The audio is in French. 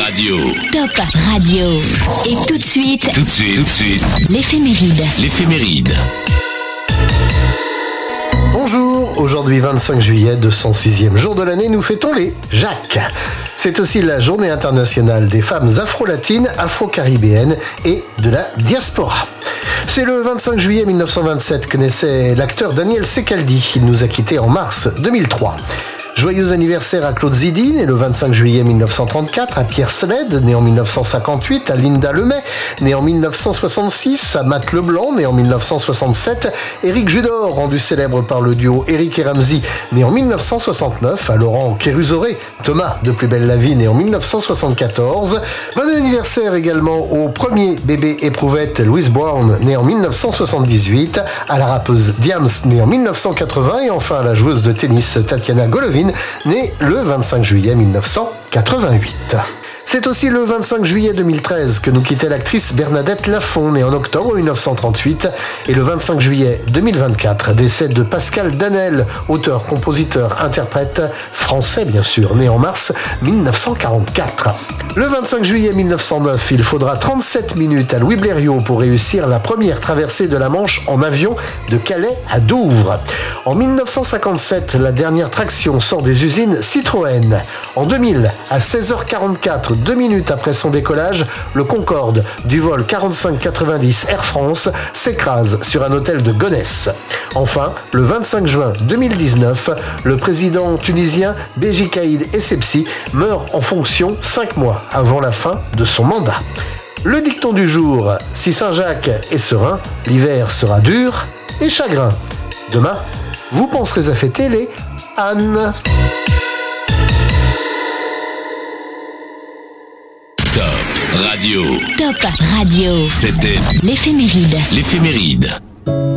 Radio. Top Radio. Et tout de suite, l'éphéméride. Bonjour, aujourd'hui 25 juillet, 206e jour de l'année, nous fêtons les Jacques. C'est aussi la journée internationale des femmes afro-latines, afro-caribéennes et de la diaspora. C'est le 25 juillet 1927 que naissait l'acteur Daniel Secaldi. Il nous a quittés en mars 2003. Joyeux anniversaire à Claude Zidi, né le 25 juillet 1934, à Pierre Sled, né en 1958, à Linda Lemay, né en 1966, à Matt Leblanc, né en 1967, Éric Judor, rendu célèbre par le duo Éric et Ramsey, né en 1969, à Laurent Kérusoré, Thomas de Plus belle la vie, né en 1974. Bon anniversaire également au premier bébé éprouvette Louise Brown, né en 1978, à la rappeuse Diams, née en 1980, et enfin à la joueuse de tennis Tatiana Golovin, née le 25 juillet 1988. C'est aussi le 25 juillet 2013 que nous quittait l'actrice Bernadette Lafont, née en octobre 1938, et le 25 juillet 2024, décès de Pascal Danel, auteur, compositeur, interprète français bien sûr, né en mars 1944. Le 25 juillet 1909, il faudra 37 minutes à Louis Blériot pour réussir la première traversée de la Manche en avion de Calais à Douvres. En 1957, la dernière traction sort des usines Citroën. En 2000, à 16h44, 2 minutes après son décollage, le Concorde du vol 4590 Air France s'écrase sur un hôtel de Gonesse. Enfin, le 25 juin 2019, le président tunisien Béji Caïd Essebsi meurt en fonction 5 mois avant la fin de son mandat. Le dicton du jour: si Saint-Jacques est serein, l'hiver sera dur et chagrin. Demain, vous penserez à fêter les Anne. Top Radio. Top Radio. C'était l'éphéméride.